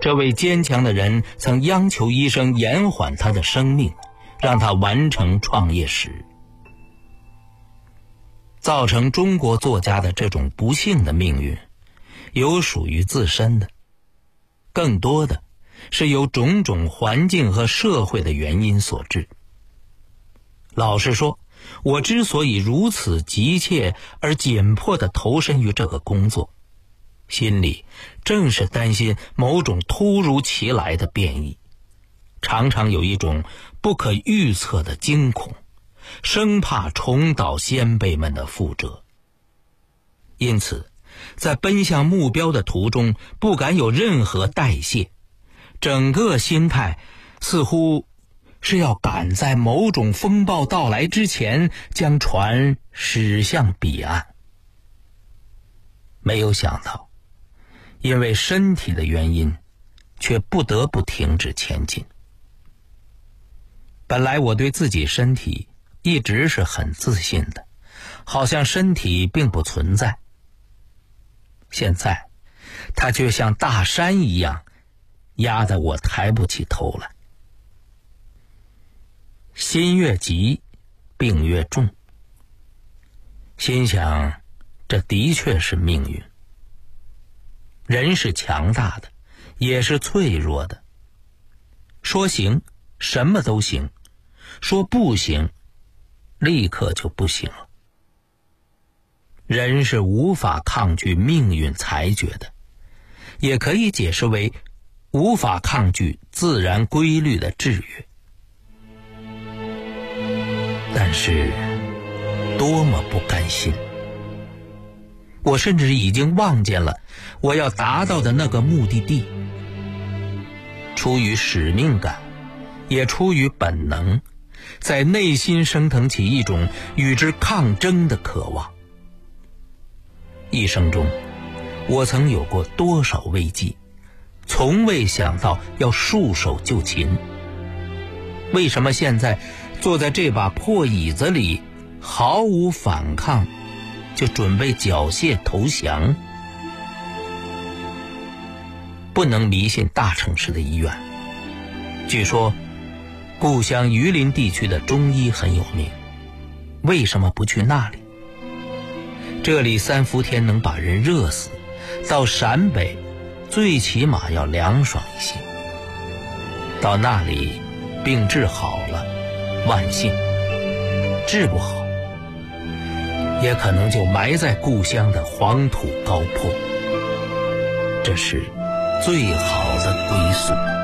这位坚强的人曾央求医生延缓他的生命，让他完成创业史。造成中国作家的这种不幸的命运，有属于自身的，更多的是由种种环境和社会的原因所致。老实说，我之所以如此急切而紧迫地投身于这个工作，心里正是担心某种突如其来的变异，常常有一种不可预测的惊恐，生怕重蹈先辈们的覆辙。因此在奔向目标的途中不敢有任何代谢，整个心态似乎是要赶在某种风暴到来之前将船驶向彼岸。没有想到因为身体的原因却不得不停止前进。本来我对自己身体一直是很自信的，好像身体并不存在。现在它却像大山一样压得我抬不起头来。心越急病越重，心想这的确是命运。人是强大的，也是脆弱的。说行什么都行，说不行立刻就不行了。人是无法抗拒命运裁决的，也可以解释为无法抗拒自然规律的制约。但是多么不甘心，我甚至已经忘记了我要达到的那个目的地。出于使命感，也出于本能，在内心升腾起一种与之抗争的渴望。一生中我曾有过多少危机，从未想到要束手就擒。为什么现在坐在这把破椅子里毫无反抗，就准备缴械投降？不能迷信大城市的医院，据说故乡榆林地区的中医很有名，为什么不去那里？这里3伏天能把人热死，到陕北最起码要凉爽一些。到那里病治好了万幸，治不好也可能就埋在故乡的黄土高坡，这是最好的归宿。